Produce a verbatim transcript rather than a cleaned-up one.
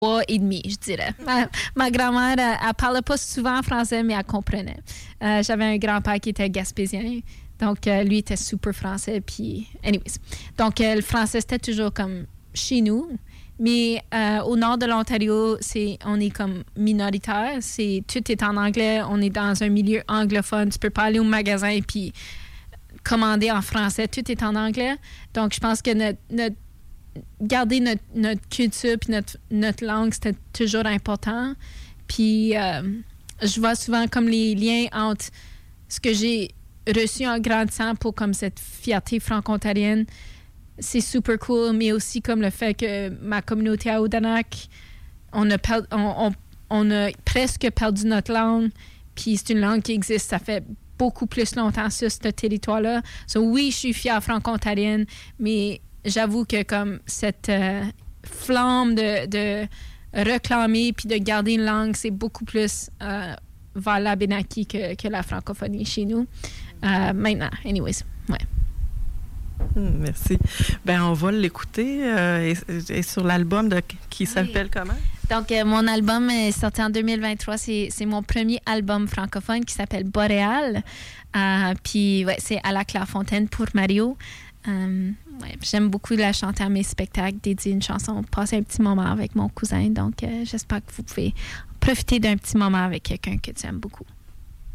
trois et demi, je dirais. Ma, ma grand-mère, elle, elle parlait pas souvent français, mais elle comprenait. Euh, j'avais un grand-père qui était gaspésien, donc euh, lui était super français. Puis, anyways. Donc, euh, le français, c'était toujours comme chez nous. Mais euh, au nord de l'Ontario, c'est, on est comme minoritaire. C'est, tout est en anglais. On est dans un milieu anglophone. Tu peux pas aller au magasin et puis commander en français. Tout est en anglais. Donc, je pense que notre, notre garder notre, notre culture puis notre, notre langue, c'était toujours important. Puis, euh, je vois souvent comme les liens entre ce que j'ai reçu en grandissant pour comme cette fierté franco-ontarienne. C'est super cool, mais aussi comme le fait que ma communauté à Odanak, on a, per- on, on, on a presque perdu notre langue, puis c'est une langue qui existe, ça fait beaucoup plus longtemps sur ce territoire-là. So, oui, je suis fière franco-ontarienne, mais j'avoue que comme cette euh, flamme de, de réclamer puis de garder une langue, c'est beaucoup plus euh, vers l'Abénaki que, que la francophonie chez nous. Euh, maintenant, anyways, ouais. Merci. Ben on va l'écouter euh, et, et sur l'album de, qui s'appelle oui. comment? Donc, euh, mon album est sorti en deux mille vingt-trois. C'est, c'est mon premier album francophone qui s'appelle Boréal. Euh, puis, ouais, c'est à la Clairefontaine pour Mario. Euh, ouais, j'aime beaucoup la chanter à mes spectacles, dédier une chanson, passer un petit moment avec mon cousin. Donc, euh, j'espère que vous pouvez profiter d'un petit moment avec quelqu'un que tu aimes beaucoup.